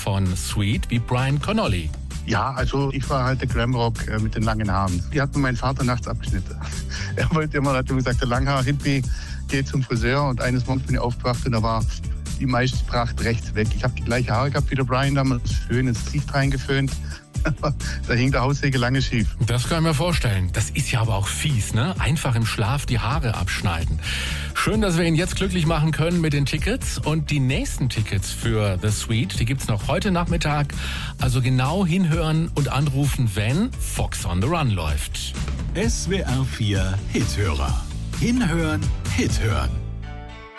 von Sweet wie Brian Connolly. Ja, also ich war halt der Glamrock mit den langen Haaren. Die hat mir mein Vater nachts abgeschnitten. Er wollte immer, hat gesagt, der Langhaar-Hippie geht zum Friseur und eines Morgens bin ich aufgewacht und da war die meiste Pracht rechts weg. Ich habe die gleiche Haare gehabt wie der Brian damals, schön ins Gesicht reingeföhnt. Da hing der Haussäge lange schief. Das kann ich mir vorstellen. Das ist ja aber auch fies, ne? Einfach im Schlaf die Haare abschneiden. Schön, dass wir ihn jetzt glücklich machen können mit den Tickets. Und die nächsten Tickets für The Sweet, die gibt's noch heute Nachmittag. Also genau hinhören und anrufen, wenn Fox on the Run läuft. SWR 4 Hithörer. Hinhören, Hithören.